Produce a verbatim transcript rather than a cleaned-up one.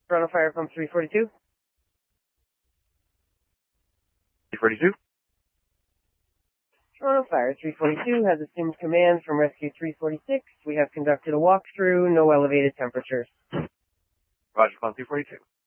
Toronto Fire Pump three forty-two. three forty-two. Toronto Fire three forty-two has assumed command from Rescue three forty-six. We have conducted a walkthrough, no elevated temperatures. Roger, Pump three forty-two.